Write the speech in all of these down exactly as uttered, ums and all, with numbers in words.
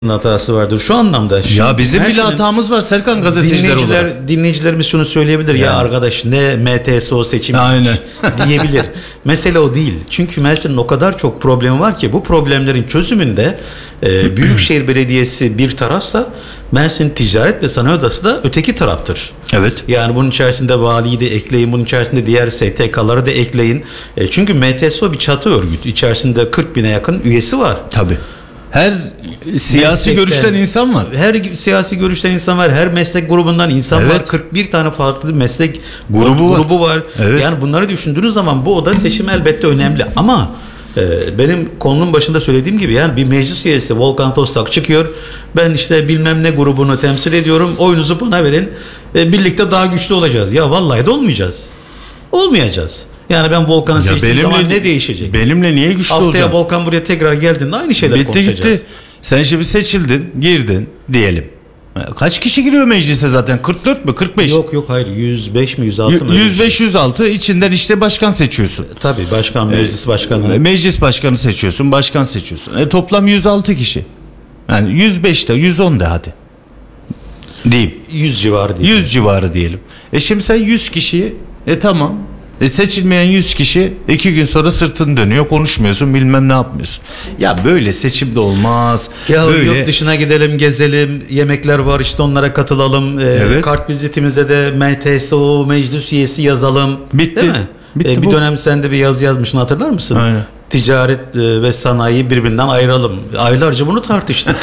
hatası vardır şu anlamda. Şu ya bizim bile hatamız var Serkan, gazeteciler dinleyiciler, olarak. Dinleyicilerimiz şunu söyleyebilir yani. Ya arkadaş ne M T S O seçimi diyebilir. Mesele o değil. Çünkü Mersin'in o kadar çok problemi var ki bu problemlerin çözümünde e, Büyükşehir Belediyesi bir tarafsa Mersin Ticaret ve Sanayi Odası da öteki taraftır. Evet. Yani bunun içerisinde valiyi de ekleyin, bunun içerisinde diğer S T K'ları da ekleyin. E, çünkü M T S O bir çatı örgütü. İçerisinde kırk bine yakın üyesi var. Tabii. Her siyasi meslekten, görüşten insan var. Her siyasi görüşten insan var. Her meslek grubundan insan evet. var. kırk bir tane farklı meslek grubu, grubu var. var. Evet. Yani bunları düşündüğünüz zaman bu oda seçimi elbette önemli. Ama e, benim konunun başında söylediğim gibi yani bir meclis üyesi Volkan Tostak çıkıyor. Ben işte bilmem ne grubunu temsil ediyorum. Oyunuzu bana verin. E, birlikte daha güçlü olacağız. Ya vallahi de olmayacağız. Olmayacağız. Yani ben Volkan'ı seçtiğim benimle, zaman ne değişecek? Benimle niye güçlü Haftaya olacağım? Haftaya Volkan buraya tekrar geldiğinde aynı şeyler bitti, konuşacağız. Gitti. Sen şimdi seçildin, girdin diyelim. Kaç kişi giriyor meclise zaten? kırk dört mü? kırk beş? Yok yok hayır yüz beş mi yüz altı mı? yüz beş yüz altı içinden işte başkan seçiyorsun. E, tabii başkan, meclis başkanı. Meclis başkanı seçiyorsun, başkan seçiyorsun. E, toplam yüz altı kişi. Yani yüz beşte yüz on de hadi. Diyeyim. yüz civarı diyelim. yüz civarı diyelim. E şimdi sen yüz kişiyi e tamam. E seçilmeyen yüz kişi iki gün sonra sırtını dönüyor, konuşmuyorsun, bilmem ne yapmıyorsun. Ya böyle seçim de olmaz. Ya böyle... yurt dışına gidelim, gezelim, yemekler var işte onlara katılalım. Ee, evet. Kart vizitimize de M T S O meclis üyesi yazalım. Bitti. Değil mi? Bitti ee, bir bu. dönem sen de bir yazı yazmışsın, hatırlar mısın? Aynen. Ticaret ve sanayiyi birbirinden ayıralım. Aylarca bunu tartıştık.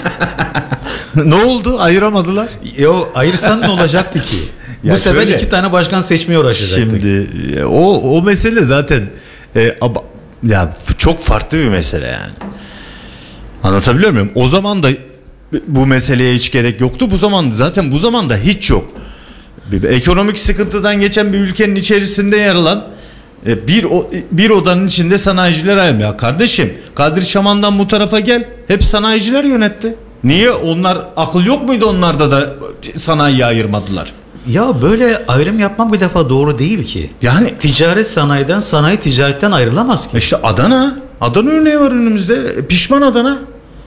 Ne oldu? Ayıramadılar. Yo, ayırsan ne olacaktı ki? Ya bu sefer şöyle, iki tane başkan seçmeye uğraşacaktık. Şimdi o o mesele zaten e, aba, ya çok farklı bir mesele yani. Anlatabiliyor muyum? O zaman da bu meseleye hiç gerek yoktu. Bu zaman zaten bu zamanda hiç yok. Bir, bir ekonomik sıkıntıdan geçen bir ülkenin içerisinde yer alan e, bir o, bir odanın içinde sanayiciler ayrılıyor. Ya kardeşim, Kadir Şaman'dan bu tarafa gel. Hep sanayiciler yönetti. Niye? Onlar akıl yok muydu, onlarda da sanayiyi ayırmadılar? Ya böyle ayrım yapmak bir defa doğru değil ki. Yani ticaret sanayiden, sanayi ticaretten ayrılamaz ki. İşte Adana, Adana örneği var önümüzde. Pişman Adana.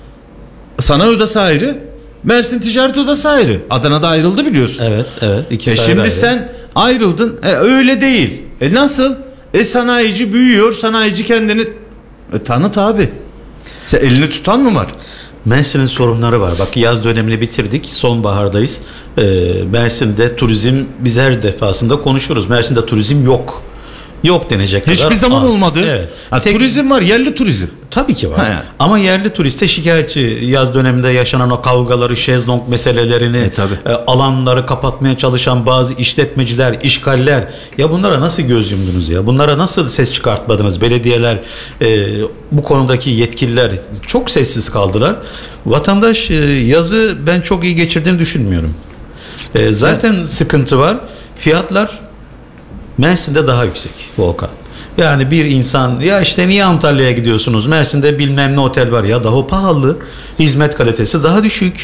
Sanayi odası ayrı, Mersin Ticaret Odası ayrı. Adana'da ayrıldı biliyorsun. Evet, evet. İkisi e şimdi ayrı. Sen ayrıldın. E öyle değil. E nasıl? E sanayici büyüyor, sanayici kendini e, tanıt abi. Sen elini tutan mı var? Mersin'in sorunları var. Bak yaz dönemini bitirdik. Sonbahardayız. Ee, Mersin'de turizm, biz her defasında konuşuyoruz. Mersin'de turizm yok. Yok denecek kadar hiçbir zaman az. olmadı. Evet. Ha, Tek... Turizm var, yerli turizm. Tabii ki var. Ha, yani. Ama yerli turiste şikayetçi. Yaz döneminde yaşanan o kavgaları, şezlong meselelerini, e, e, alanları kapatmaya çalışan bazı işletmeciler, işgaller. Ya bunlara nasıl göz yumdunuz ya? Bunlara nasıl ses çıkartmadınız? Belediyeler, e, bu konudaki yetkililer çok sessiz kaldılar. Vatandaş e, yazı ben çok iyi geçirdiğini düşünmüyorum. E, zaten evet. Sıkıntı var. Fiyatlar Mersin'de daha yüksek Volkan. Yani bir insan ya işte niye Antalya'ya gidiyorsunuz? Mersin'de bilmem ne otel var ya, daha pahalı. Hizmet kalitesi daha düşük.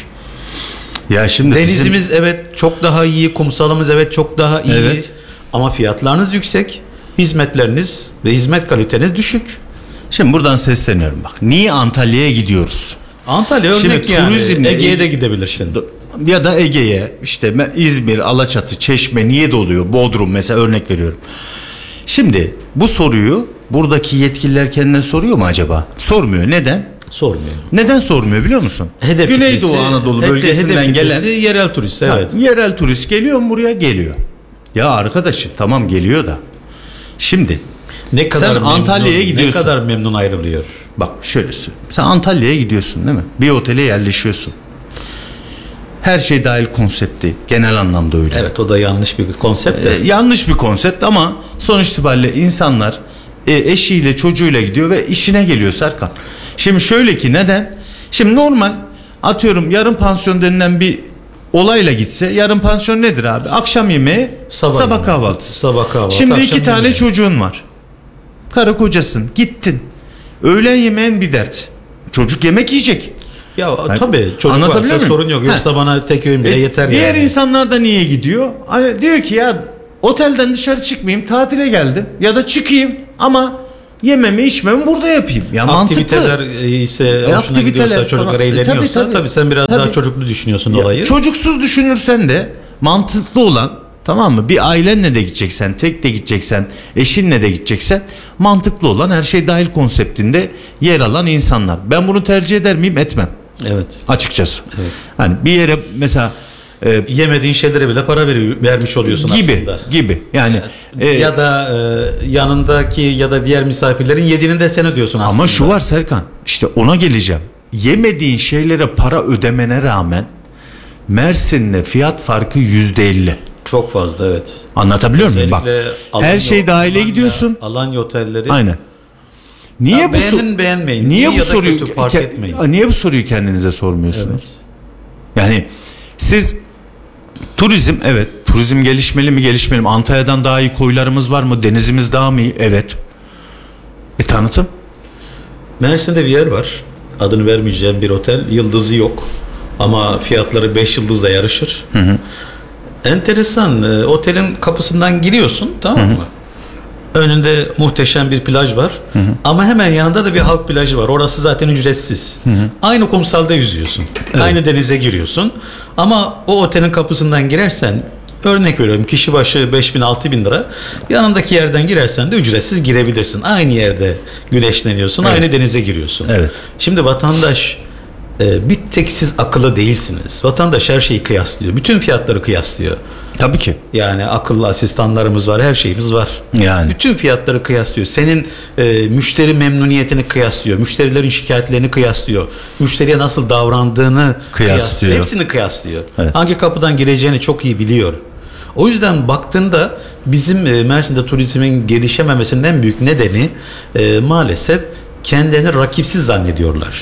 Ya şimdi denizimiz bizim... evet çok daha iyi, kumsalımız evet çok daha iyi. Evet. Ama fiyatlarınız yüksek. Hizmetleriniz ve hizmet kaliteniz düşük. Şimdi buradan sesleniyorum bak. Niye Antalya'ya gidiyoruz? Antalya örnek şimdi, yani. Turizmle, Ege'ye de gidebilirsin. Ya da Ege'ye işte İzmir, Alaçatı, Çeşme niye doluyor? Bodrum mesela örnek veriyorum. Şimdi bu soruyu buradaki yetkililer kendine soruyor mu acaba? Sormuyor. Neden? Sormuyor. Neden sormuyor biliyor musun? Hedef Güneydoğu kitlesi, Anadolu bölgesinden hedef gelen yerel turist evet. Ha, yerel turist geliyor mu buraya? Geliyor. Ya arkadaşım tamam geliyor da. Şimdi ne kadar sen memnun, Antalya'ya gidiyorsun. Ne kadar memnun ayrılıyor. Bak şöyle söyleyeyim. Sen Antalya'ya gidiyorsun değil mi? Bir otele yerleşiyorsun. Her şey dahil konsepti genel anlamda öyle. Evet, o da yanlış bir konsept de. Ee, yanlış bir konsept ama sonuç itibariyle insanlar e, eşiyle çocuğuyla gidiyor ve işine geliyor Serkan. Şimdi şöyle ki neden? Şimdi normal atıyorum yarım pansiyon denilen bir olayla gitse, yarım pansiyon nedir abi? Akşam yemeği, sabah, sabah kahvaltısı. Sabah kahvaltı. Şimdi iki tane yemeği. Çocuğun var. Karı kocasın, gittin. Öğlen yemeğin bir dert. Çocuk yemek yiyecek. Ya yani, tabii çocuk varsa muyum? Sorun yok. Yoksa ha. bana tek öğün bile e, yeter. Diğer yani. insanlar da niye gidiyor? Hani diyor ki ya otelden dışarı çıkmayayım, tatile geldim ya da çıkayım ama Yememi içmemi burada yapayım. Ya aktiviteler mantıklı. ise E, hoşuna aktiviteler gidiyorsa, çocuklar falan. E, eğleniyorsa tabii, tabii, tabii. sen biraz Tabii. daha çocuklu düşünüyorsun Ya, olayı. çocuksuz düşünürsen de mantıklı olan, tamam mı? Bir ailenle de gideceksen, tek de gideceksen, eşinle de gideceksen, mantıklı olan her şey dahil konseptinde yer alan insanlar. Ben bunu tercih eder miyim? Etmem. Evet. Açıkçası. Evet. Hani bir yere mesela e, Yemediğin şeylere bile para veri- vermiş oluyorsun gibi aslında. gibi. Yani e, Ya da e, yanındaki ya da diğer misafirlerin yediğini de sen ödüyorsun aslında. ama şu var Serkan, işte ona geleceğim. Yemediğin şeylere para ödemene rağmen Mersin'le fiyat farkı yüzde elli. Çok fazla, evet. Anlatabiliyor muyum? Bak, Özellikle her Alanya- şey dahile Alanya- gidiyorsun. Alanya otelleri. Aynen. Niye Ya bu beğenin sor- beğenmeyin. Niye İyi bu ya da soruyu kötü fark ke- etmeyin. niye bu soruyu kendinize sormuyorsunuz? Evet. Yani siz turizm, evet, turizm gelişmeli mi gelişmeli mi? Antalya'dan daha iyi koylarımız var mı? Denizimiz daha mı iyi? Evet. E tanıtım. Mersin'de bir yer var. Adını vermeyeceğim bir otel. Yıldızı yok. Ama fiyatları beş yıldızla yarışır. Hı hı. Enteresan. e, Otelin kapısından giriyorsun, tamam mı? Önünde muhteşem bir plaj var. Hı hı. Ama hemen yanında da bir halk plajı var. Orası zaten ücretsiz. Hı hı. Aynı kumsalda yüzüyorsun. Evet. Aynı denize giriyorsun. Ama o otelin kapısından girersen, örnek veriyorum, kişi başı beş bin altı bin lira. Yanındaki yerden girersen de ücretsiz girebilirsin. Aynı yerde güneşleniyorsun. Evet. Aynı denize giriyorsun. Evet. Şimdi vatandaş, e, bir tek siz akıllı değilsiniz. Vatandaş her şeyi kıyaslıyor. Bütün fiyatları kıyaslıyor. Tabii ki. Yani akıllı asistanlarımız var, her şeyimiz var. Yani. Bütün fiyatları kıyaslıyor. Senin e, müşteri memnuniyetini kıyaslıyor. Müşterilerin şikayetlerini kıyaslıyor. Müşteriye nasıl davrandığını Kıyaslıyor. kıyaslıyor. Hepsini kıyaslıyor. Evet. Hangi kapıdan gireceğini çok iyi biliyor. O yüzden baktığında bizim e, Mersin'de turizmin gelişememesinin en büyük nedeni e, maalesef kendilerini rakipsiz zannediyorlar.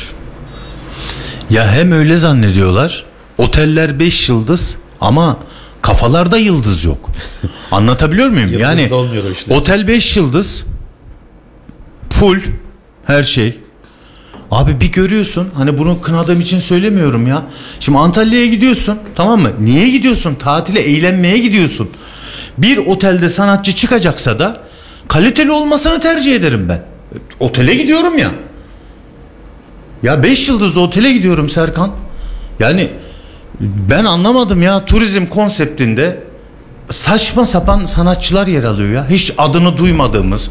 Ya hem öyle zannediyorlar. Oteller beş yıldız ama kafalarda yıldız yok. Anlatabiliyor muyum? Yıldız Yani da olmuyor o işler. otel beş yıldız, full her şey. Abi bir görüyorsun, hani bunu kınadığım için söylemiyorum ya. Şimdi Antalya'ya gidiyorsun, tamam mı? Niye gidiyorsun? Tatile, eğlenmeye gidiyorsun. Bir otelde sanatçı çıkacaksa da kaliteli olmasını tercih ederim ben. Otele gidiyorum ya. Ya beş yıldızlı otele gidiyorum Serkan. Yani ben anlamadım ya, turizm konseptinde saçma sapan sanatçılar yer alıyor ya. Hiç adını duymadığımız.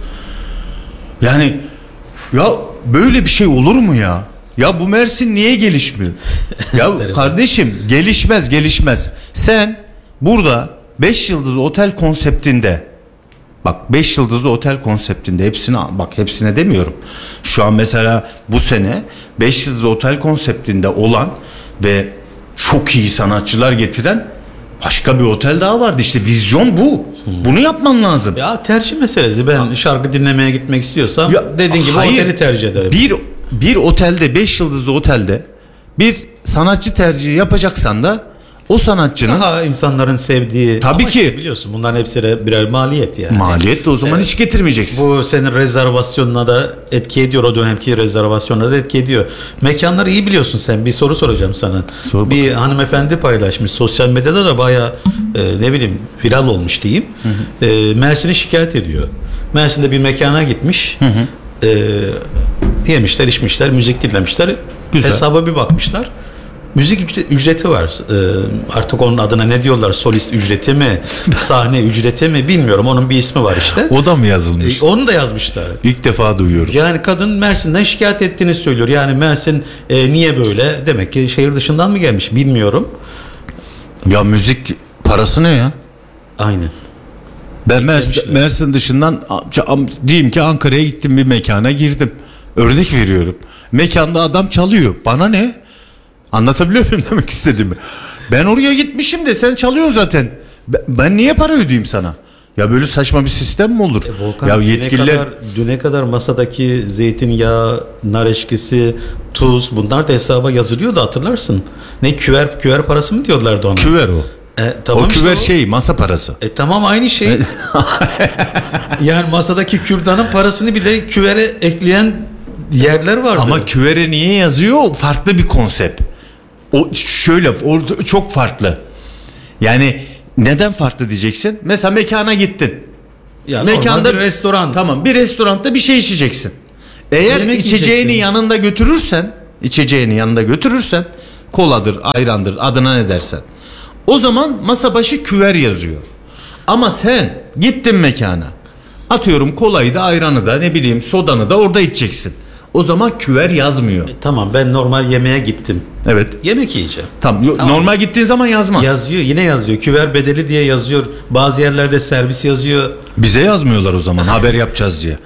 Yani ya böyle bir şey olur mu ya? Ya bu Mersin niye gelişmiyor? Ya kardeşim, gelişmez gelişmez. Sen burada beş yıldızlı otel konseptinde, bak beş yıldızlı otel konseptinde hepsine, bak hepsine demiyorum. Şu an mesela bu sene beş yıldızlı otel konseptinde olan ve çok iyi sanatçılar getiren başka bir otel daha vardı. İşte vizyon bu. Bunu yapman lazım. Ya tercih meselesi. Ben şarkı dinlemeye gitmek istiyorsam Ya, dediğin gibi hayır. oteli tercih ederim. Bir bir otelde, beş yıldızlı otelde bir sanatçı tercihi yapacaksan da o sanatçının Daha insanların sevdiği. Tabii Ama ki. işte biliyorsun bunların hepsi de birer maliyet yani. maliyet de o zaman Evet. hiç getirmeyeceksin. Bu senin rezervasyonuna da etki ediyor. O dönemki rezervasyonuna da etki ediyor. Mekanları iyi biliyorsun sen. Bir soru soracağım sana. Sor bir hanımefendi paylaşmış. Sosyal medyada da bayağı e, ne bileyim viral olmuş diyeyim. Hı hı. E, Mersin'i şikayet ediyor. Mersin'de bir mekana gitmiş. Hı hı. E, yemişler, içmişler, müzik dinlemişler. Güzel. Hesaba bir bakmışlar. Müzik ücre- ücreti var. Ee, artık onun adına ne diyorlar? Solist ücreti mi? Sahne ücreti mi? Bilmiyorum. Onun bir ismi var işte. O da mı yazılmış? Ee, onu da yazmışlar. İlk defa duyuyorum. Yani kadın Mersin'den şikayet ettiğini söylüyor. Yani Mersin e, niye böyle? Demek ki şehir dışından mı gelmiş? Bilmiyorum. Ya müzik parası ne ya? Aynen. Ben Mersin, Mersin dışından diyeyim ki Ankara'ya gittim, bir mekana girdim. Örnek veriyorum. Mekanda adam çalıyor. Bana ne? Anlatabiliyor muyum demek istediğimi? Ben oraya gitmişim de sen çalıyorsun zaten. Ben, ben niye para ödeyeyim sana? Ya böyle saçma bir sistem mi olur? E, Volkan, ya düne yetkililer kadar, düne kadar masadaki zeytinyağı, nar eşkisi, tuz, bunlar da hesaba yazılıyordu, hatırlarsın. Ne küver küver parası mı diyorlardı ona? küver o. E, tamam o işte küver o. şey, masa parası. E tamam, aynı şey. Yani masadaki kürdanın parasını bile küvere ekleyen yerler vardı. Ama küvere niye yazıyor? Farklı bir konsept. O şöyle, o çok farklı. Yani neden farklı diyeceksin? Mesela mekana gittin. Ya mekanda bir restoran. Tamam, bir restoranda bir şey içeceksin. Eğer Yemek içeceğini yiyeceksin. yanında götürürsen, içeceğini yanında götürürsen, koladır, ayrandır, adına ne dersen. O zaman masa başı küver yazıyor. Ama sen gittin mekana. Atıyorum kolayı da ayranı da ne bileyim sodanı da orada içeceksin. O zaman küver yazmıyor. E, tamam, ben normal yemeğe gittim. Evet. Yemek yiyeceğim. Tamam. Yo- Tamam. Normal gittiğin zaman yazmaz. Yazıyor, yine yazıyor. Küver bedeli diye yazıyor. Bazı yerlerde servis yazıyor. Bize yazmıyorlar o zaman haber yapacağız diye.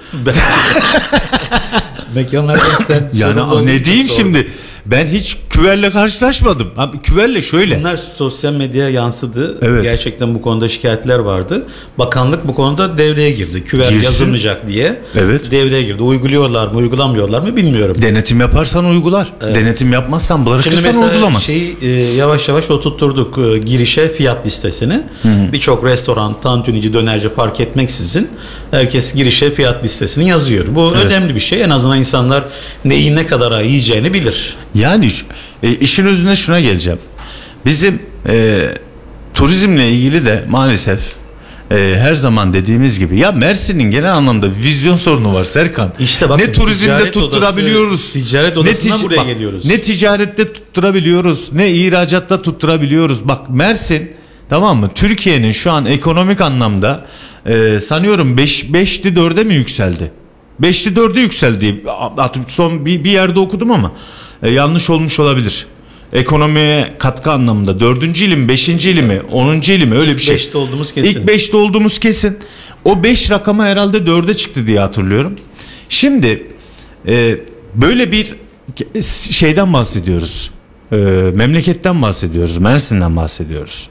Mekanlardan sen Yani ne diyeyim şimdi? Ben hiç küverle karşılaşmadım. Abi, küverle şöyle. Bunlar sosyal medyaya yansıdı. Evet. Gerçekten bu konuda şikayetler vardı. Bakanlık bu konuda devreye girdi. Küver Girsin. yazılmayacak diye Evet. devreye girdi. Uyguluyorlar mı, uygulamıyorlar mı bilmiyorum. Denetim yaparsan uygular. Evet. Denetim yapmazsan Şimdi bırakırsan mesela uygulamaz. şeyi e, yavaş yavaş oturtturduk e, girişe fiyat listesini. Birçok restoran, tantunici, dönerci fark etmeksizin herkes girişe fiyat listesini yazıyor. Bu Evet. önemli bir şey. En azından insanlar neyi ne kadar yiyeceğini bilir. Yani e, işin özüne şuna geleceğim. Bizim e, turizmle ilgili de maalesef e, her zaman dediğimiz gibi ya Mersin'in genel anlamda vizyon sorunu var Serkan. İşte bakın, ne turizmde ticaret tutturabiliyoruz. odası- ticaret ne odasından tic- buraya bak, geliyoruz. Ne ticarette tutturabiliyoruz, ne ihracatta tutturabiliyoruz. Bak Mersin, tamam mı? Türkiye'nin şu an ekonomik anlamda e, sanıyorum beş beşti dörde mi yükseldi? beşti dörde yükseldi. Artık son bir, bir yerde okudum ama e, yanlış olmuş olabilir. Ekonomiye katkı anlamında dördüncü ili mi, beşinci ili mi, onuncu ili mi, öyle bir şey. beşte olduğumuz kesin. İlk beşte olduğumuz kesin. O beş rakamı herhalde dörde çıktı diye hatırlıyorum. Şimdi e, böyle bir şeyden bahsediyoruz. E, memleketten bahsediyoruz. Mersin'den bahsediyoruz.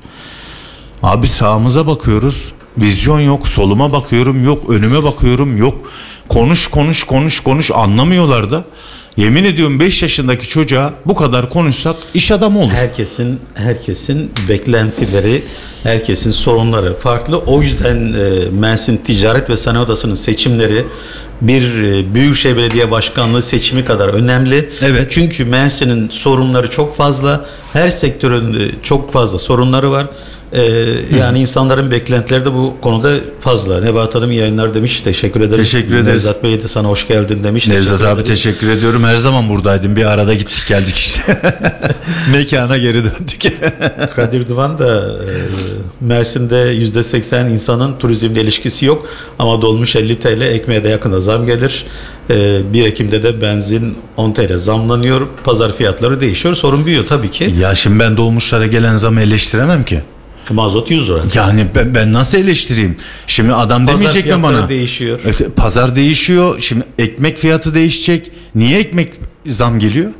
Abi sağımıza bakıyoruz. Vizyon yok. Soluma bakıyorum yok. Önüme bakıyorum yok. Konuş konuş konuş konuş anlamıyorlar da. Yemin ediyorum beş yaşındaki çocuğa bu kadar konuşsak iş adamı olur. Herkesin herkesin beklentileri, herkesin sorunları farklı. O yüzden e, Mersin Ticaret ve Sanayi Odası'nın seçimleri bir e, Büyükşehir Belediye Başkanlığı seçimi kadar önemli. Evet. Çünkü Mersin'in sorunları çok fazla. Her sektörün e, çok fazla sorunları var. Ee, yani insanların beklentileri de bu konuda fazla. Nebahat Hanım iyi yayınlar demiş. Teşekkür ederiz. Teşekkür ederiz. Nevzat Bey de sana hoş geldin demiş. Nevzat abi ederiz. teşekkür ediyorum. Her zaman buradaydım. Bir arada gittik geldik işte. Mekana geri döndük. Kadir Duvan da e, Mersin'de yüzde seksen insanın turizmle ilişkisi yok ama dolmuş elli TL, ekmeğe de yakında zam gelir. E, bir Ekim'de de benzin on TL zamlanıyor. Pazar fiyatları değişiyor. Sorun büyüyor tabii ki. Ya şimdi ben dolmuşlara gelen zamı eleştiremem ki. Mazot yüz lira. Yani ben, ben nasıl eleştireyim? Şimdi adam Pazar demeyecek mi fiyatları bana? değişiyor. Evet, pazar değişiyor. Şimdi ekmek fiyatı değişecek. Niye ekmek zam geliyor?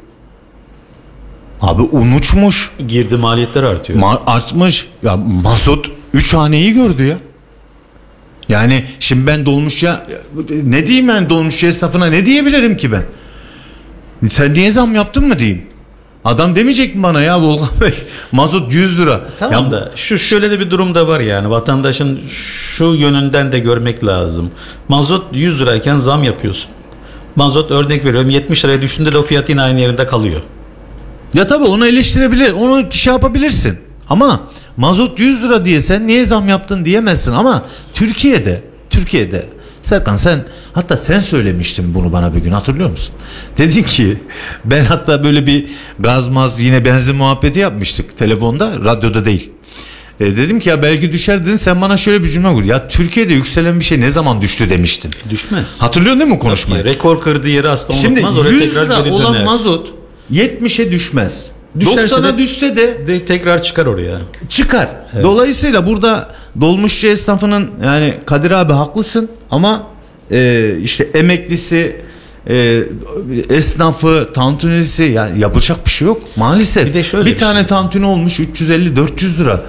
Abi un uçmuş. Girdi maliyetler artıyor. Ma- artmış. Ya mazot üç haneyi gördü ya. Yani şimdi ben dolmuşça ne diyeyim yani dolmuşçu esnafına ne diyebilirim ki ben? Sen niye zam yaptın mı diyeyim? Adam demeyecek mi bana ya Volkan Bey mazot yüz lira. Tamam Ya, da şu şöyle de bir durum da var yani vatandaşın şu yönünden de görmek lazım. Mazot yüz lirayken zam yapıyorsun. Mazot örnek veriyorum yetmiş liraya düşündüğünde de o fiyat yine aynı yerinde kalıyor. ya tabii onu eleştirebilir, onu şey yapabilirsin. Ama mazot yüz lira diye sen niye zam yaptın diyemezsin. Ama Türkiye'de, Türkiye'de Serkan sen hatta sen söylemiştin bunu bana bir gün hatırlıyor musun? Dedin ki ben hatta böyle bir gaz maz yine benzin muhabbeti yapmıştık telefonda, radyoda değil. E dedim ki ya belki düşer dedin, sen bana şöyle bir cümle kur. Ya Türkiye'de yükselen bir şey ne zaman düştü demiştin. Düşmez. Hatırlıyorsun değil mi konuşmayı? Tabii, rekor kırdığı yeri asla Şimdi unutmaz. Oraya yüz tekrar lira geri olan döner. mazot yetmişe düşmez. Düşerse doksana de- düşse de De tekrar çıkar oraya. çıkar. Dolayısıyla burada dolmuşçu esnafının yani Kadir abi haklısın ama e, işte emeklisi, e, esnafı, tantunisi yani yapacak bir şey yok maalesef. Bir de şöyle bir bir tane şey. tantuni olmuş üç yüz elli dört yüz lira.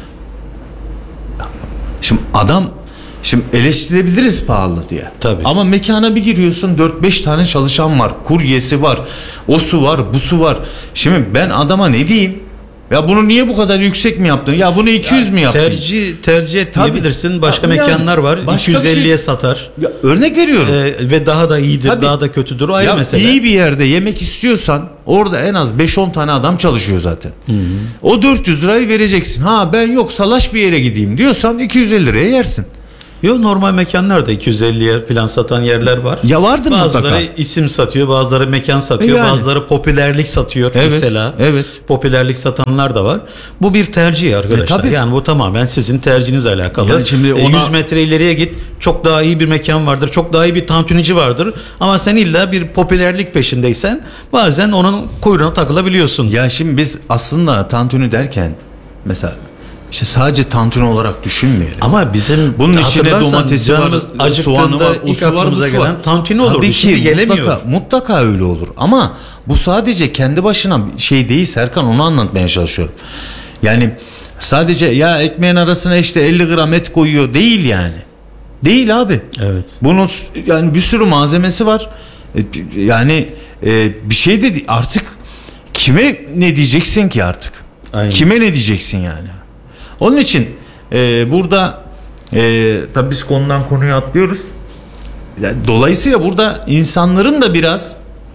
Şimdi adam şimdi eleştirebiliriz pahalı diye. Tabii. Ama mekana bir giriyorsun dört beş tane çalışan var. Kuryesi var. O su var, bu su var. Şimdi ben adama ne diyeyim? Ya bunu niye bu kadar yüksek mi yaptın? Ya bunu iki yüz mü yaptın? Tercih tercih etmeyebilirsin. Başka Tabii yani. mekanlar var. Başka bir iki yüz elliye şey- satar. Ya örnek veriyorum. Ee, ve daha da iyidir, Tabii. daha da kötüdür. O ayrı Ya mesele. iyi bir yerde yemek istiyorsan orada en az beş on tane adam çalışıyor zaten. O dört yüz lirayı vereceksin. Ha ben yok salaş bir yere gideyim diyorsan iki yüz elli liraya yersin. Yok, normal mekanlarda iki yüz elliye falan satan yerler var. Ya vardır bazıları mutlaka. isim satıyor, bazıları mekan satıyor, E yani. bazıları popülerlik satıyor Evet, mesela. evet. Popülerlik satanlar da var. Bu bir tercih arkadaşlar. E, tabii. Yani bu tamamen sizin tercihinizle alakalı. Yani şimdi E, ona- yüz metre ileriye git, çok daha iyi bir mekan vardır, çok daha iyi bir tantunici vardır. Ama sen illa bir popülerlik peşindeysen bazen onun kuyruğuna takılabiliyorsun. Ya şimdi biz aslında tantuni derken mesela işte sadece tantuni olarak düşünmeyelim. Ama bizim Bunun içinde hatırlarsan domatesi var, canımız soğanı acıktığında var, ilk usu var, aklımıza busu var. gelen tantuni olurdu. Tabii Şimdi ki gelemiyor. mutlaka, mutlaka öyle olur. Ama bu sadece kendi başına bir şey değil Serkan, onu anlatmaya çalışıyorum. Yani sadece ya ekmeğin arasına işte elli gram et koyuyor değil yani. Değil abi. Evet. Bunun yani bir sürü malzemesi var. E, Yani e, bir şey de artık kime ne diyeceksin ki artık? Aynen. Kime ne diyeceksin yani? Onun için e, burada e, tabii biz konudan konuya atlıyoruz. Yani dolayısıyla burada insanların da biraz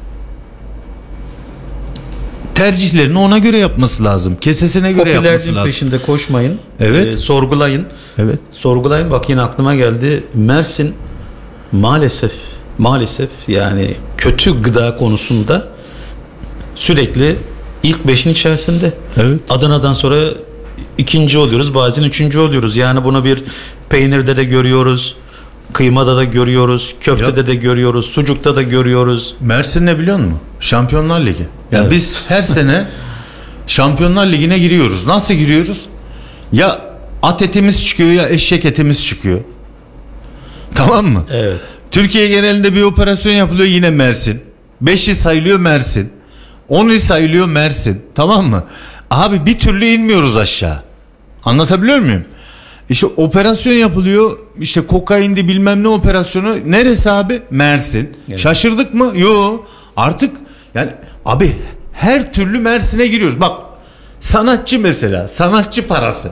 tercihlerini ona göre yapması lazım. Kesesine göre yapması Popülerliğin lazım. peşinde koşmayın. Evet. Ee, sorgulayın. Evet. Sorgulayın. Bak yine aklıma geldi. Mersin maalesef maalesef yani kötü gıda konusunda sürekli ilk beşin içerisinde. Evet. Adana'dan sonra ikinci oluyoruz, bazen üçüncü oluyoruz. Yani bunu bir peynirde de görüyoruz, kıymada da görüyoruz, köftede Ya. de görüyoruz, sucukta da görüyoruz. Mersin ne biliyor musun? Şampiyonlar Ligi. Ya Evet. biz her sene Şampiyonlar Ligi'ne giriyoruz. Nasıl giriyoruz? Ya at etimiz çıkıyor ya eşek etimiz çıkıyor. Tamam mı? Evet. Türkiye genelinde bir operasyon yapılıyor, yine Mersin. beşi sayılıyor Mersin. onu sayılıyor Mersin. Tamam mı? Abi bir türlü inmiyoruz aşağı. Anlatabiliyor muyum? İşte operasyon yapılıyor. İşte kokaindi bilmem ne operasyonu. Neresi abi? Mersin. Evet. Şaşırdık mı? Yo. Artık yani abi her türlü Mersin'e giriyoruz. Bak sanatçı mesela. Sanatçı parası.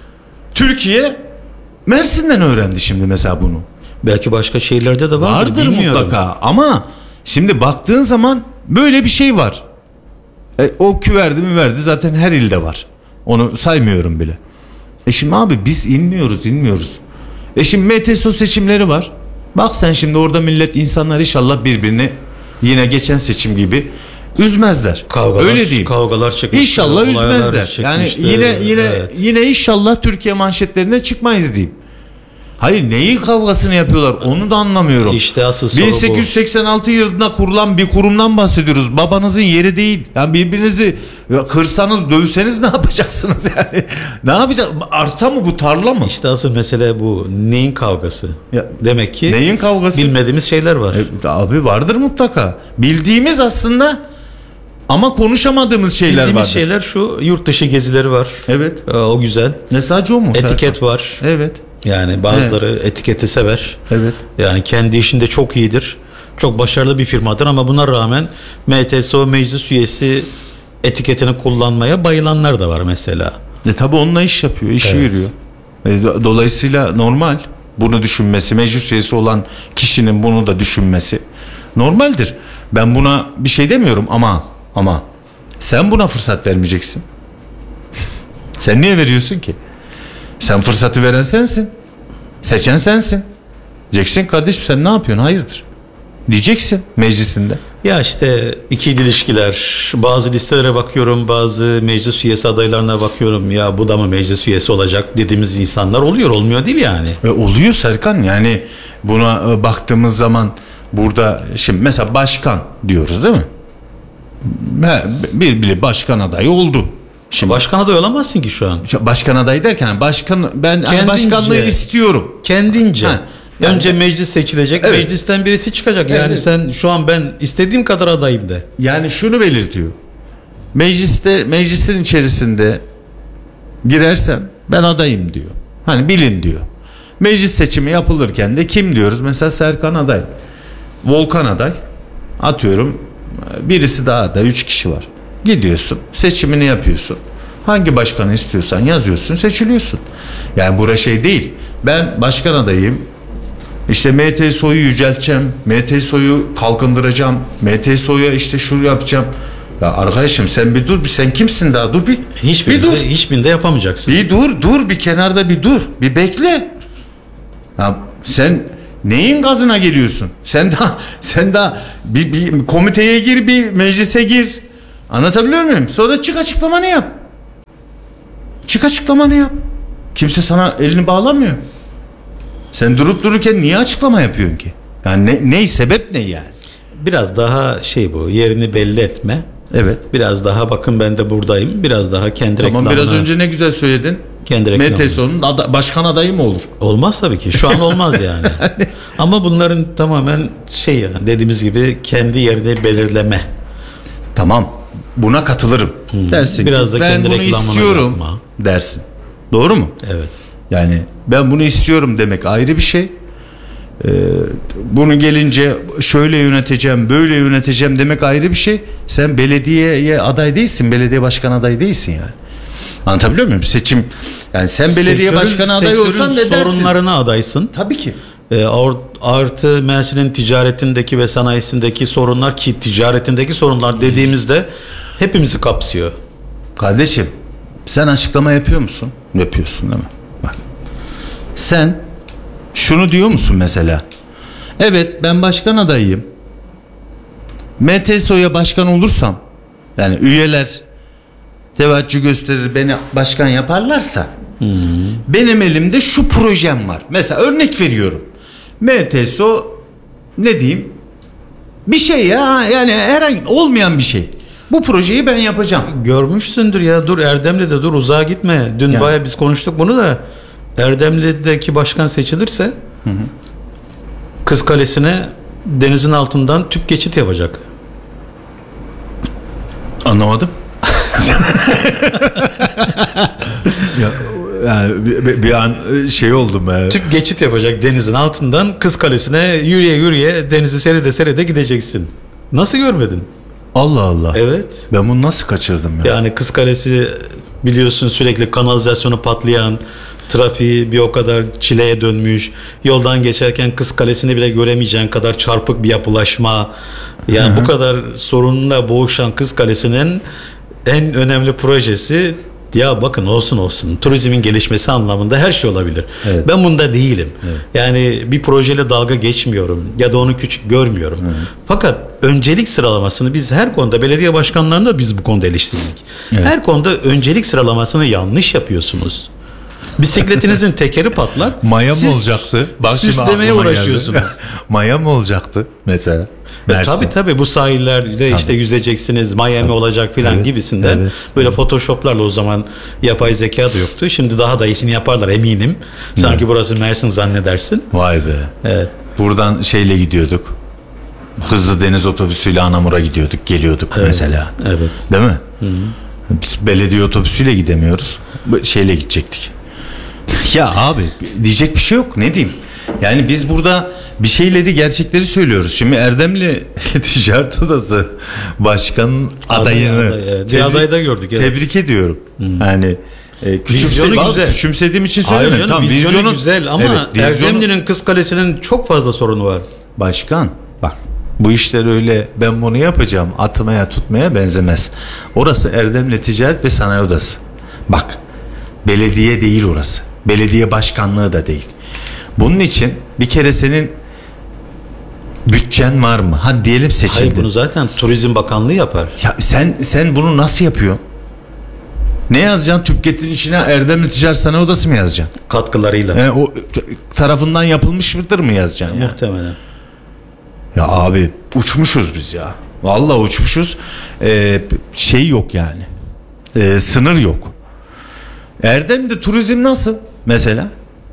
Türkiye Mersin'den öğrendi şimdi mesela bunu. Belki başka şehirlerde de vardır, Vardır bilmiyorum. mutlaka ama şimdi baktığın zaman böyle bir şey var. E, o küverdi mi verdi zaten her ilde var. Onu saymıyorum bile. E şimdi abi biz inmiyoruz inmiyoruz. E şimdi M T S O seçimleri var. Bak sen şimdi orada millet, insanlar inşallah birbirini yine geçen seçim gibi üzmezler. Kavgalar, Öyle diyeyim. Kavgalar çıkmıştır. İnşallah olaylar üzmezler. Yani çıkmıştır. yine yine Evet. yine inşallah Türkiye manşetlerine çıkmayız diyeyim. Hayır, neyin kavgasını yapıyorlar onu da anlamıyorum. İşte asıl soru bin sekiz yüz seksen altı yılında kurulan bir kurumdan bahsediyoruz. Babanızın yeri değil. Yani birbirinizi kırsanız, dövseniz ne yapacaksınız yani? Ne yapacak? Arsa mı bu, tarla mı? bu. İşte asıl mesele bu. Neyin kavgası? Ya, Demek ki neyin kavgası? bilmediğimiz şeyler var. E, abi vardır mutlaka. Bildiğimiz aslında ama konuşamadığımız şeyler Bildiğimiz vardır. şeyler şu: yurt dışı gezileri var. Evet. Ee, O güzel. Ne sadece o mu? Etiket var. Evet. Yani bazıları etiketi sever. Evet. Yani kendi işinde çok iyidir. Çok başarılı bir firmadır ama buna rağmen M T S O meclis üyesi etiketini kullanmaya bayılanlar da var mesela. E tabi onunla iş yapıyor, işi Evet. yürüyor. E, do- dolayısıyla normal bunu düşünmesi, meclis üyesi olan kişinin bunu da düşünmesi normaldir. Ben buna bir şey demiyorum ama ama sen buna fırsat vermeyeceksin. Sen niye veriyorsun ki? Sen fırsatı veren sensin. Seçen sensin. Diyeceksin kardeşim sen ne yapıyorsun? Hayırdır? Diyeceksin meclisinde. Ya işte ikili ilişkiler, bazı listelere bakıyorum, bazı meclis üyesi adaylarına bakıyorum. Ya bu da mı meclis üyesi olacak dediğimiz insanlar oluyor, olmuyor değil yani. E, oluyor Serkan, yani buna e, baktığımız zaman burada şimdi mesela başkan diyoruz değil mi? He, bir biri başkan adayı oldu. Şimdi Başkan adayı olamazsın ki şu an. başkan adayı derken başkan ben hani Kendince. başkanlığı istiyorum. Kendince. Ha, yani- Önce meclis seçilecek, Evet. meclisten birisi çıkacak. Yani Evet. sen şu an ben istediğim kadar adayım de. Yani şunu belirtiyor. Mecliste, meclisin içerisinde girersem ben adayım diyor. Hani bilin diyor. Meclis seçimi yapılırken de kim diyoruz? Mesela Serkan aday. Volkan aday. Atıyorum birisi daha aday. Üç kişi var. Gidiyorsun, seçimini yapıyorsun. Hangi başkanı istiyorsan yazıyorsun, seçiliyorsun. Yani bura şey değil. Ben başkan adayım. İşte M T S O'yu yücelteceğim. M T S O'yu kalkındıracağım. M T S O'ya işte şunu yapacağım. Ya arkadaşım sen bir dur. Bir sen kimsin daha? Dur bir. Hiçbirinde, bir dur. hiçbirinde yapamayacaksın. Bir dur dur bir kenarda bir dur. Bir bekle. Ya Sen neyin gazına geliyorsun? Sen daha sen daha bir, bir komiteye gir, bir meclise gir. Anlatabiliyor muyum? Sonra çık açıklamanı yap. Çık açıklamanı yap. Kimse sana elini bağlamıyor. Sen durup dururken niye açıklama yapıyorsun ki? Yani ne, ne sebep ne yani? Biraz daha şey bu, yerini belli etme. Evet. Biraz daha bakın ben de buradayım. Biraz daha kendi Tamam, reklamını. biraz önce ne güzel söyledin. Kendi M reklamını. T S O'nun ada- başkan adayı mı olur? Olmaz tabii ki. Şu an olmaz yani. Ama bunların tamamen şey yani dediğimiz gibi kendi yerini belirleme. Tamam. Buna katılırım. Hmm. Dersin Biraz ki da ben kendi bunu reklamını istiyorum yapma. dersin. Doğru mu? Evet. Yani ben bunu istiyorum demek ayrı bir şey. Ee, bunu gelince şöyle yöneteceğim, böyle yöneteceğim demek ayrı bir şey. Sen belediyeye aday değilsin, belediye başkan adayı değilsin yani. Anlatabiliyor muyum? Seçim yani sen belediye Sektörün- başkanı adayı sektörün olsan ne dersin? sorunlarına adaysın. Tabii ki. E, or- artı Mersin'in ticaretindeki ve sanayisindeki sorunlar ki ticaretindeki sorunlar dediğimizde hepimizi kapsıyor. Kardeşim sen açıklama yapıyor musun? Yapıyorsun değil mi? Bak. Sen şunu diyor musun mesela? Evet ben başkan adayıyım. M T S O'ya başkan olursam yani üyeler teveccüh gösterir beni başkan yaparlarsa hmm. benim elimde şu projem var. Mesela örnek veriyorum. M T S O ne diyeyim? Bir şey ya yani herhangi olmayan bir şey. Bu projeyi ben yapacağım. Görmüşsündür ya, dur Erdemli'de dur, uzağa gitme. Dün yani. Bayağı biz konuştuk bunu da. Erdemli'deki başkan seçilirse hı hı. Kız Kalesi'ne denizin altından tüp geçit yapacak. Anlamadım. ya, yani bir, bir an şey oldum. Ya. Tüp geçit yapacak denizin altından, Kız Kalesi'ne yürüye yürüye denizi seyrede seyrede gideceksin. Nasıl görmedin? Allah Allah. Evet. Ben bunu nasıl kaçırdım ya? Yani Kız Kalesi biliyorsun sürekli kanalizasyonu patlayan, trafiği bir o kadar çileye dönmüş. Yoldan geçerken Kız Kalesi'ni bile göremeyeceğin kadar çarpık bir yapılaşma. Yani Hı-hı. bu kadar sorunla boğuşan Kız Kalesi'nin en önemli projesi, ya bakın olsun olsun turizmin gelişmesi anlamında her şey olabilir. Evet. Ben bunda değilim. Evet. Yani bir projeyle dalga geçmiyorum ya da onu küçük görmüyorum. Evet. Fakat öncelik sıralamasını biz her konuda, belediye başkanlarını da biz bu konuda eleştirdik. Evet. Her konuda öncelik sıralamasını yanlış yapıyorsunuz. Bisikletinizin tekeri patlak. Maya mı olacaktı? Bak süslemeye uğraşıyorsunuz. Maya mı olacaktı mesela? E, tabii tabii bu sahillerde tabii. işte yüzeceksiniz, Miami tabii. olacak filan evet. gibisinden evet. böyle evet. photoshoplarla, o zaman yapay zeka da yoktu. Şimdi daha da iyisini yaparlar eminim. Sanki evet. burası Mersin zannedersin. Vay be. Evet. Buradan şeyle gidiyorduk. Hızlı deniz otobüsüyle Anamur'a gidiyorduk, geliyorduk evet. mesela. Evet. Değil mi? Hı-hı. Biz belediye otobüsüyle gidemiyoruz. Şeyle gidecektik. Ya abi diyecek bir şey yok, ne diyeyim? Yani biz burada bir şeyleri, gerçekleri söylüyoruz. Şimdi Erdemli Ticaret Odası Başkanı'nın adayını aday, evet. tebrik, adayı da gördük. Evet. Tebrik ediyorum. Hmm. Yani e, vizyonu güzel. Küçümsediğim için söylemiyorum. Tamam, vizyonu, vizyonu güzel ama evet, vizyonu... Erdemli'nin Kız Kalesi'nin çok fazla sorunu var. Başkan bak, bu işler öyle ben bunu yapacağım atmaya tutmaya benzemez. Orası Erdemli Ticaret ve Sanayi Odası. Bak, belediye değil orası. Belediye başkanlığı da değil. Bunun için bir kere senin bütçen var mı? Hadi diyelim seçildin. Hayır, bunu zaten Turizm Bakanlığı yapar. Ya sen sen bunu nasıl yapıyorsun? Ne yazacaksın? Tüpgetin içine Erdemli Ticaret Sanayi Odası mı yazacaksın? Katkılarıyla. E, o tarafından yapılmış mıdır mı yazacaksın? Ya, muhtemelen. Ya abi uçmuşuz biz ya. Vallahi uçmuşuz. Ee, şey yok yani. Ee, sınır yok. Erdemli turizm nasıl mesela?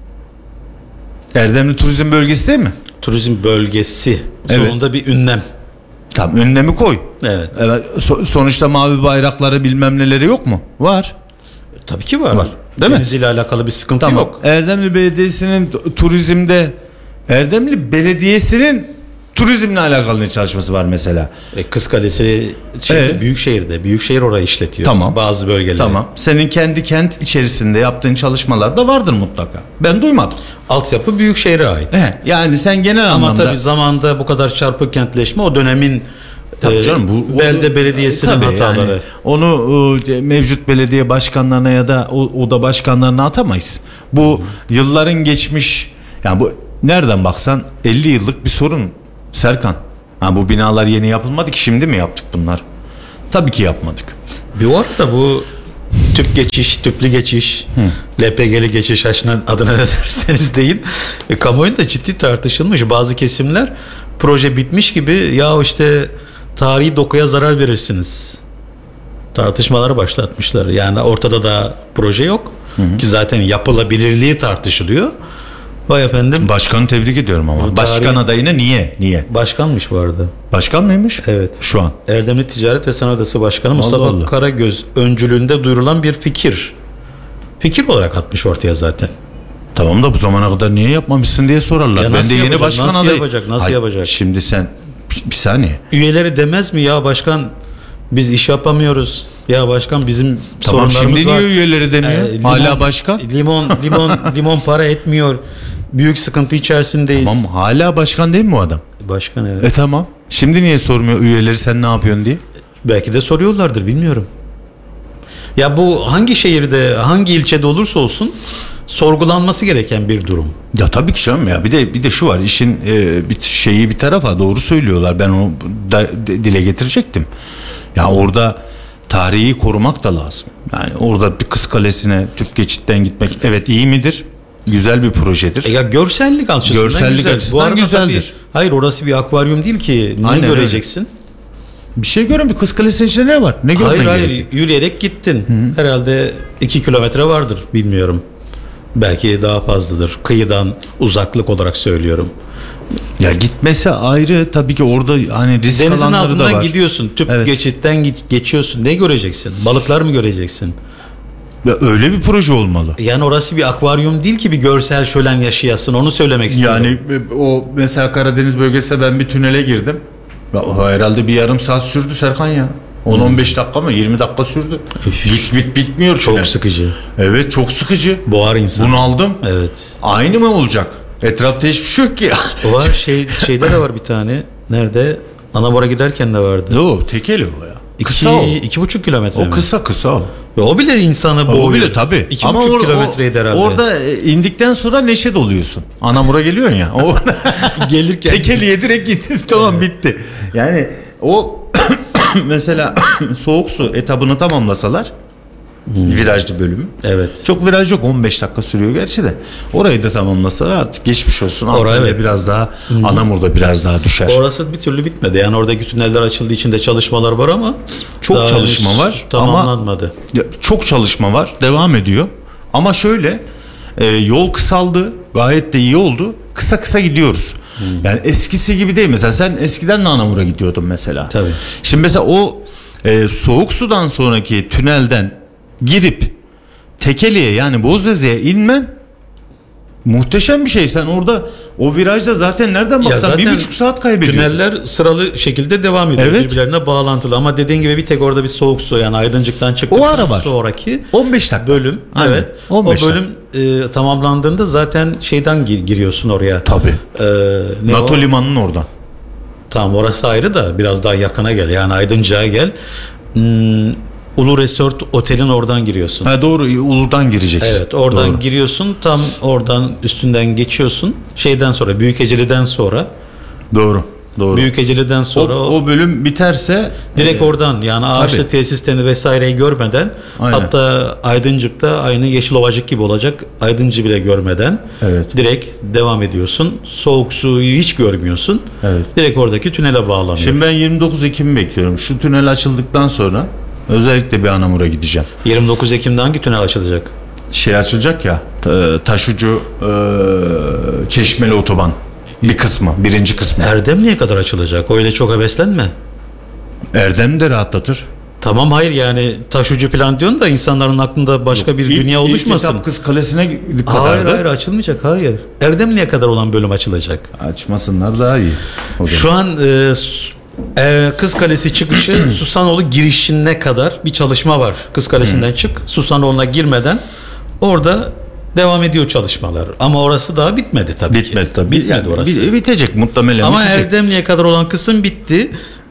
Erdemli turizm bölgesi değil mi? Turizm bölgesi. Evet. Sonunda bir ünlem. Tam ünlemi koy. Evet. Evet. So- sonuçta mavi bayrakları bilmem neleri yok mu? Var. Tabii ki var. Var. Değil Deniz mi? ile alakalı bir sıkıntı tamam. yok. Erdemli Belediyesi'nin turizmde, Erdemli Belediyesi'nin turizmle alakalı ne çalışması var mesela? E, Kız Kalesi şeyde, ee? Büyükşehir'de. Büyükşehir orayı işletiyor. Tamam. Bazı bölgeleri. Tamam. Senin kendi kent içerisinde yaptığın çalışmalar da vardır mutlaka. Ben duymadım. Altyapı Büyükşehir'e ait. He, yani sen genel Ama anlamda. Ama tabii zamanda bu kadar çarpık kentleşme o dönemin tabii canım, bu, belde o, belediyesinin tabii hataları. Yani, onu e, mevcut belediye başkanlarına ya da o, oda başkanlarına atamayız. Bu hmm. yılların geçmiş, yani bu nereden baksan elli yıllık bir sorun Serkan. Ha, bu binalar yeni yapılmadı ki, şimdi mi yaptık bunlar? Tabii ki yapmadık. Bir arada bu tüp geçiş, tüplü geçiş, Hı. L P G'li geçiş aşına adına ne derseniz deyin. E, kamuoyunda ciddi tartışılmış. Bazı kesimler proje bitmiş gibi ya işte tarihi dokuya zarar verirsiniz tartışmaları başlatmışlar. Yani ortada da proje yok. Hı hı. Ki zaten yapılabilirliği tartışılıyor. Vay efendim. Başkanı tebrik ediyorum ama. Tarihi... Başkan adayına niye? Niye? Başkanmış bu arada. Başkan mıymış? Evet. Şu an. Erdemli Ticaret ve Sanayi Odası Başkanı Mustafa Allah Allah. Karagöz öncülüğünde duyurulan bir fikir. Fikir olarak atmış ortaya zaten. Tamam da bu zamana kadar niye yapmamışsın diye sorarlar. Ya ben de yeni yapacak, başkan nasıl adayı. Yapacak, nasıl Hayır, yapacak? Şimdi sen bir saniye. Üyeleri demez mi ya başkan biz iş yapamıyoruz. Ya başkan bizim tamam, sorunlarımız şimdi var. Şimdi niye üyeleri demiyor? Ee, limon, hala başkan. Limon limon limon para etmiyor. Büyük sıkıntı içerisindeyiz. Tamam, hala başkan değil mi bu adam? Başkan, evet. E tamam. Şimdi niye sormuyor üyeleri sen ne yapıyorsun diye? Belki de soruyorlardır, bilmiyorum. Ya bu hangi şehirde, hangi ilçede olursa olsun sorgulanması gereken bir durum. Ya tabii ki canım ya. Bir de bir de şu var, işin e, bir şeyi bir tarafa doğru söylüyorlar. Ben onu da, de, dile getirecektim. Ya orada tarihi korumak da lazım. Yani orada bir Kız Kalesi'ne tüp geçitten gitmek evet iyi midir? Güzel bir projedir. E ya görsellik açısından görsellik güzel. açısından güzeldir. Tabii, hayır, orası bir akvaryum değil ki. Ne Aynen göreceksin? Öyle. Bir şey görün, bir Kız Kalesi'nin içinde ne var? Ne görmen Hayır hayır gerekiyor? Yürüyerek gittin. Hı-hı. Herhalde iki kilometre vardır, bilmiyorum. Belki daha fazladır. Kıyıdan uzaklık olarak söylüyorum. Ya gitmesi ayrı tabii ki, orada hani risk denizin alanları da var. altından gidiyorsun. Tüp evet. geçitten geçiyorsun. Ne göreceksin? Balıklar mı göreceksin? Ya öyle bir proje olmalı. Yani orası bir akvaryum değil ki bir görsel şölen yaşayasın. Onu söylemek istiyorum. Yani o mesela Karadeniz bölgesinde ben bir tünele girdim. Ya, herhalde bir yarım saat sürdü Serkan ya. on on beş dakika mı? yirmi dakika sürdü. Bit bit bitmiyor çok tünel. Sıkıcı. Evet, çok sıkıcı. Boğar insan. Bunu aldım. Evet. Aynı mı olacak? Etrafta hiçbir şey yok ki. Var şey şeyde de var bir tane. Nerede? Anamur'a giderken de vardı. Yo, tekeli o ya. Kısa iki, o. iki buçuk kilometre O mi? kısa kısa o. Ve o bile insanı boğuyor. O bile tabii. İki Ama buçuk or, kilometreydi herhalde. Orada indikten sonra neşe doluyorsun. Anamur'a geliyorsun ya. O gelirken tekeliye direkt gittin. Tamam, bitti. Yani o mesela soğuk su etabını tamamlasalar, hmm. virajlı bölümü. Evet. Çok viraj yok. on beş dakika sürüyor gerçi de. Orayı da tamamlasalar artık geçmiş olsun. Oraya evet. biraz daha hmm. Anamur'da biraz daha düşer. Orası bir türlü bitmedi. Yani oradaki tüneller açıldığı için de çalışmalar var ama çok çalışma var. Tamamlanmadı. Ama çok çalışma var. Devam ediyor. Ama şöyle e, yol kısaldı. Gayet de iyi oldu. Kısa kısa gidiyoruz. Hmm. Yani eskisi gibi değil. Mesela sen eskiden de Anamur'a gidiyordun mesela. Tabii. Şimdi mesela o e, soğuk sudan sonraki tünelden girip Tekeli'ye yani Bozdeze'ye inmen muhteşem bir şey. Sen orada o virajda zaten nereden baksan bir buçuk saat kaybediyorsun. Tüneller sıralı şekilde devam ediyor. Evet. Birbirlerine bağlantılı ama dediğin gibi bir tek orada bir soğuk su, yani Aydıncık'tan çıktıktan sonraki on beş dakika bölüm. Aynen. Evet. O bölüm e, tamamlandığında zaten şeyden gir, giriyorsun oraya. Tabii. E, NATO o? Limanı'nın oradan. Tamam, orası ayrı da biraz daha yakına gel. Yani Aydıncık'a gel. Hmm, Ulu Resort Otel'in oradan giriyorsun. Ha, doğru, Ulu'dan gireceksin. Evet, oradan doğru. giriyorsun, tam oradan üstünden geçiyorsun. Şeyden sonra, Büyükeceli'den sonra. Doğru. Doğru. Büyükeceli'den sonra o, o bölüm biterse direkt e, oradan yani ağaçlı tabii. tesislerini vesaireyi görmeden, aynen. hatta Aydıncık'ta aynı Yeşilovacık gibi olacak, Aydıncı bile görmeden evet. direkt devam ediyorsun. Soğuk suyu hiç görmüyorsun. Evet. Direkt oradaki tünele bağlanıyor. Şimdi ben yirmi dokuz Ekim'i bekliyorum. Şu tünel açıldıktan sonra özellikle bir Anamur'a gideceğim. yirmi dokuz Ekim'de hangi tünel açılacak? Şey açılacak ya, Taşucu Çeşmeli otoban. Bir kısmı, birinci kısmı. Erdemli'ye kadar açılacak. Öyle çok heveslenme. Erdem de rahatlatır. Tamam, hayır yani taşucu plan diyorsun da insanların aklında başka Yok, bir ilk, dünya oluşmasın. İlk etap Kız Kalesi'ne kadardı. Hayır hayır açılmayacak, hayır. Erdemli'ye kadar olan bölüm açılacak. Açmasınlar daha iyi. Şu an e, e, Kız Kalesi çıkışı Susanoğlu girişine kadar bir çalışma var. Kız Kalesi'nden çık, Susanoğlu'na girmeden orada devam ediyor çalışmalar. Ama orası daha bitmedi tabii bitmedi ki. Tabii. Bitmedi yani, orası. Bitecek muhtemelen. Ama bitecek. Erdemli'ye kadar olan kısım bitti.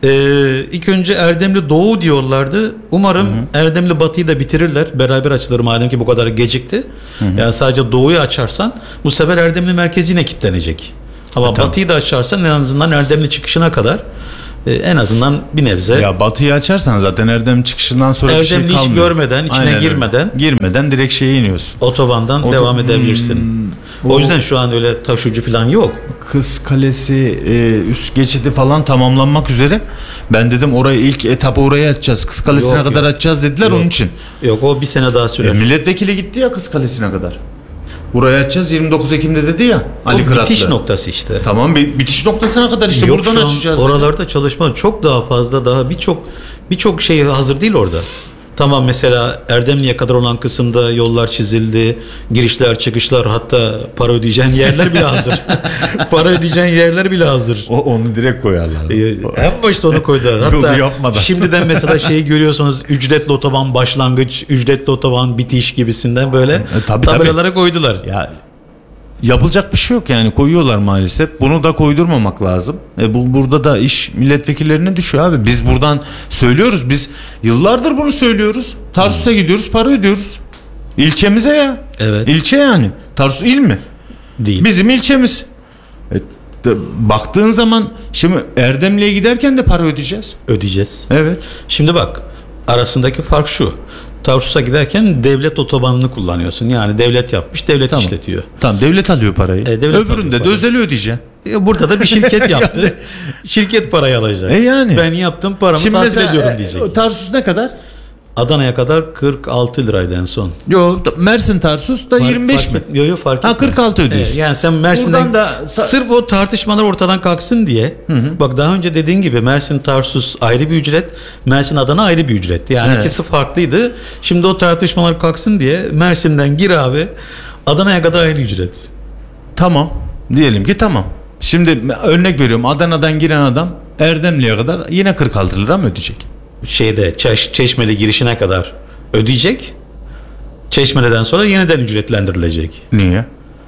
Ee, ilk önce Erdemli Doğu diyorlardı. Umarım hı hı. Erdemli Batı'yı da bitirirler. Beraber açılır madem ki bu kadar gecikti. Hı hı. Yani sadece Doğu'yu açarsan bu sefer Erdemli merkezi yine kilitlenecek. Ama e, Batı'yı da açarsan en azından Erdemli çıkışına kadar e, en azından bir nebze. Ya Batı'yı açarsan zaten Erdemli çıkışından sonra Erdemli bir şey kalmıyor. hiç görmeden, içine Aynen girmeden. Öyle. Girmeden direkt şeye iniyorsun. Otobandan Oto- devam edebilirsin. Hmm, o, o yüzden şu an öyle taşucu falan yok. Kız Kalesi e, üst geçidi falan tamamlanmak üzere. Ben dedim orayı ilk etapı oraya açacağız. Kız Kalesi'ne yok, kadar yok. açacağız dediler yok. onun için. Yok o bir sene daha sürer. E, milletvekili gitti ya Kız Kalesi'ne kadar. Buraya açacağız yirmi dokuz Ekim'de dedi ya Ali Kıratlı. Bitiş noktası işte. Tamam bitiş noktasına kadar işte yok, buradan açacağız. Oralarda dedi. Çalışma çok daha fazla daha birçok birçok şey hazır değil orada. Tamam mesela Erdemli'ye kadar olan kısımda yollar çizildi, girişler çıkışlar hatta para ödeyeceğin yerler bile hazır. Para ödeyeceğin yerler bile hazır. O, onu direkt koyarlar. Ee, en başta onu koydular. Hatta şimdiden mesela şeyi görüyorsunuz ücretli otoban başlangıç, ücretli otoban bitiş gibisinden böyle e, tabii, tabelalara tabii. koydular. Ya yapılacak bir şey yok yani koyuyorlar maalesef. Bunu da koydurmamak lazım. E bu burada da iş milletvekillerine düşüyor abi. Biz buradan söylüyoruz. Biz yıllardır bunu söylüyoruz. Tarsus'a gidiyoruz, para ödüyoruz. İlçemize ya. Evet. İlçe yani. Tarsus il mi? Değil. Bizim ilçemiz. E, de, baktığın zaman şimdi Erdemli'ye giderken de para ödeyeceğiz. Ödeyeceğiz. Evet. Şimdi bak arasındaki fark şu. Tarsus'a giderken devlet otobanını kullanıyorsun. Yani devlet yapmış, devlet tamam. işletiyor. Tamam, devlet alıyor parayı. E, devlet Öbüründe de özeli ödeyeceksin. E, burada da bir şirket yaptı. Şirket parayı alacak. E yani. Ben yaptım paramı Şimdi tahsil mesela, ediyorum diyecek. Tarsus ne kadar? Adana'ya kadar kırk altı liraydı en son. Yo Mersin Tarsus da fark, yirmi beş mi? Yok yok fark Ha kırk altı ödüyorsun. Evet, yani sen Mersin'den da ta- sırf o tartışmalar ortadan kalksın diye. Hı hı. Bak daha önce dediğin gibi Mersin Tarsus ayrı bir ücret, Mersin Adana ayrı bir ücret. Yani evet. ikisi farklıydı. Şimdi o tartışmalar kalksın diye Mersin'den gir abi Adana'ya kadar aynı ücret. Tamam. Diyelim ki tamam. Şimdi örnek veriyorum Adana'dan giren adam Erdemli'ye kadar yine kırk altı lira mı ödeyecek? Şeyde Çeş, Çeşmeli girişine kadar ödeyecek. Çeşmeli'den sonra yeniden ücretlendirilecek. Niye?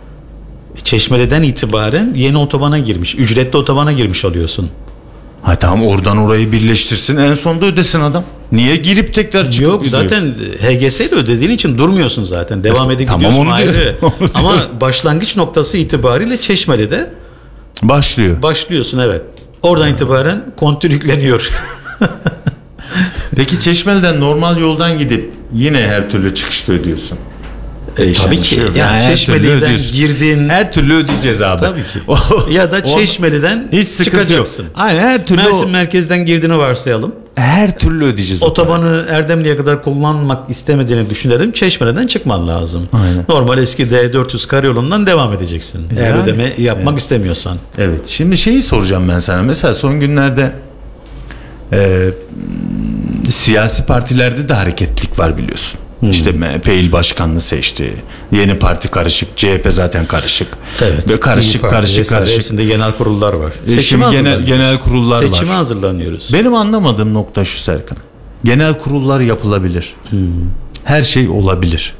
Çeşmeli'den itibaren yeni otobana girmiş. Ücretli otobana girmiş oluyorsun. Ha tamam oradan orayı birleştirsin en sonunda ödesin adam. Niye girip tekrar çıkıp Yok gidiyor? Zaten H G S ile ödediğin için durmuyorsun zaten. Devam edip tamam, gidiyorsun ayrı. Ama başlangıç noktası itibariyle Çeşmeli'de başlıyor. Başlıyorsun evet. Oradan itibaren kontür yükleniyor. Peki Çeşmeli'den normal yoldan gidip yine her türlü çıkışta ödüyorsun. E, tabii ki. Yani, yani Çeşmeli'den girdiğin her türlü ödeyeceğiz abi. Tabii ki. ya da Çeşmeli'den hiç çıkacaksın. Yok. Aynen her türlü. Mersin o... merkezden girdiğini varsayalım. Her türlü ödeyeceğiz. Otobanı Erdemli'ye kadar kullanmak istemediğini düşünelim. Çeşmeli'den çıkman lazım. Aynen. Normal eski D dört yüz karayolundan devam edeceksin. Yani, eğer ödeme yapmak evet. istemiyorsan. Evet. Şimdi şeyi soracağım ben sana. Mesela son günlerde e, siyasi partilerde de hareketlilik var biliyorsun. Hmm. İşte M H P il başkanını seçti. Yeni parti karışık. C H P zaten karışık. Evet. Ve karışık parti, karışık karışık. Hepsinde genel kurullar var. E Şimdi genel genel kurullar Seçime var. Seçime hazırlanıyoruz. Benim anlamadığım nokta şu Serkan. Genel kurullar yapılabilir. Hmm. Her şey olabilir.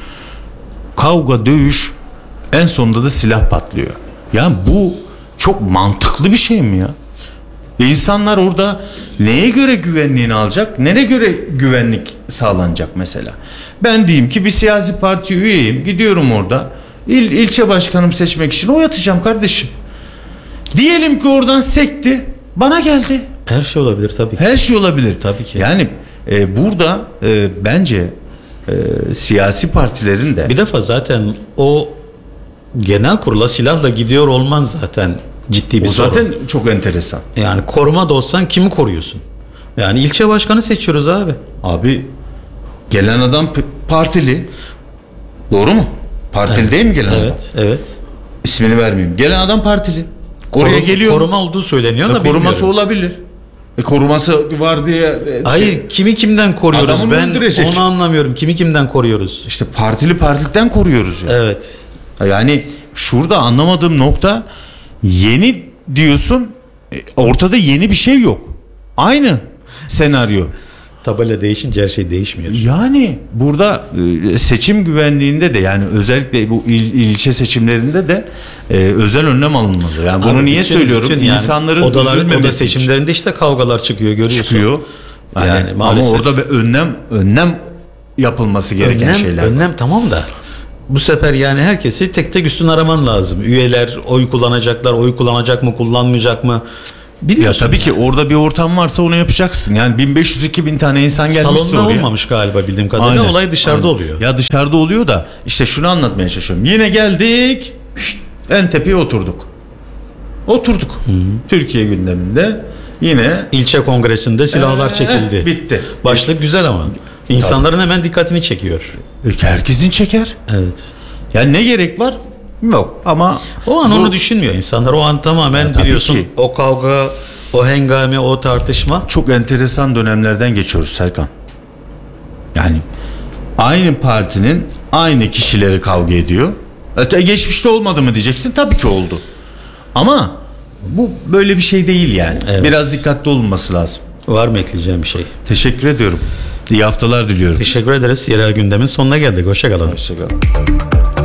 Kavga, dövüş, en sonunda da silah patlıyor. Yani bu çok mantıklı bir şey mi ya? İnsanlar orada neye göre güvenliğini alacak? Nereye göre güvenlik sağlanacak mesela? Ben diyeyim ki bir siyasi parti üyeyim. Gidiyorum orada. İl, ilçe başkanım seçmek için oy atacağım kardeşim. Diyelim ki oradan sekti. Bana geldi. Her şey olabilir tabii ki. Her şey olabilir. Tabii ki. Yani e, burada e, bence e, siyasi partilerin de... Bir defa zaten o genel kurula silahla gidiyor olman zaten... Ciddi bir o sorun. Zaten çok enteresan. Yani koruma da olsan kimi koruyorsun? Yani ilçe başkanı seçiyoruz abi. Abi gelen adam partili. Doğru mu? Partili evet. değil mi gelen evet, adam? Evet, evet. İsmini vermeyeyim. Gelen adam partili. Oraya Korum, geliyor. Koruma olduğu söyleniyor da koruması bilmiyorum. olabilir. E, koruması var diye. E, Hayır, şey, kimi kimden koruyoruz? Ben öldürecek. Onu anlamıyorum. Kimi kimden koruyoruz? İşte partili partilikten koruyoruz yani. Evet. Yani şurada anlamadığım nokta yeni diyorsun. Ortada yeni bir şey yok. Aynı senaryo. Tabela değişince her şey değişmiyor. Yani burada e, seçim güvenliğinde de, yani özellikle bu il, ilçe seçimlerinde de e, özel önlem alınmalı. Yani bunu Abi niye bütün- söylüyorum? bütün yani İnsanların odalar, oda üzülmemesi için seçimlerinde işte kavgalar çıkıyor, görüyorsun. çıkıyor. Yani, Yani ama maalesef. orada bir önlem önlem yapılması gereken önlem, şeyler. önlem tamam da bu sefer yani herkesi tek tek üstüne araman lazım. Üyeler oy kullanacaklar, oy kullanacak mı, kullanmayacak mı? Ya Biliyorsun. tabii ki orada bir ortam varsa onu yapacaksın. Yani bin beş yüz iki bin tane insan gelmişse Salonda oraya. olmamış galiba bildiğim kadarıyla. Aynen, Olay dışarıda aynen. oluyor. Ya dışarıda oluyor da işte şunu anlatmaya çalışıyorum. Yine geldik, en tepeye oturduk. Oturduk. Türkiye gündeminde yine İlçe kongresinde silahlar Ee, çekildi. bitti. Başlık güzel ama. İnsanların hemen dikkatini çekiyor. herkesin çeker. Evet. Yani ne gerek var? Yok ama O an bu- onu düşünmüyor insanlar. O an tamamen Ya tabii biliyorsun ki. o kavga, o hengame, o tartışma. çok enteresan dönemlerden geçiyoruz Serkan. Yani aynı partinin aynı kişileri kavga ediyor. Öte geçmişte olmadı mı diyeceksin. Tabii ki oldu. Ama bu böyle bir şey değil yani. Evet. Biraz dikkatli olunması lazım. Var mı ekleyeceğim bir şey? Teşekkür ediyorum. İyi haftalar diliyorum. Teşekkür ederiz. Yerel gündemin sonuna geldik. Hoşça kalın. Hoşçakalın.